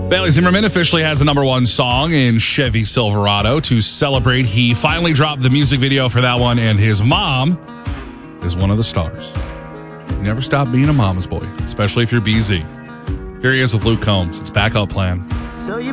Bailey Zimmerman officially has a number one song in Chevy Silverado. To celebrate, he finally dropped the music video for that one, and his mom is one of the stars. You never stop being a mama's boy, especially if you're BZ. Here he is with Luke Combs. It's Backup Plan.